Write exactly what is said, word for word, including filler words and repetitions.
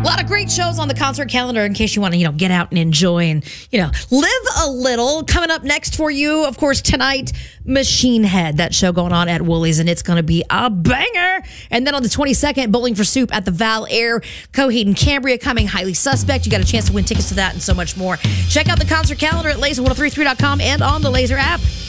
A lot of great shows on the concert calendar in case you want to, you know, get out and enjoy and, you know, live a little. Coming up next for you, of course, tonight, Machine Head, that show going on at Woolies, and it's going to be a banger. And then on the twenty-second, Bowling for Soup at the Val Air, Coheed and Cambria coming, Highly Suspect. You got a chance to win tickets to that and so much more. Check out the concert calendar at laser one oh three three dot com and on the Laser app.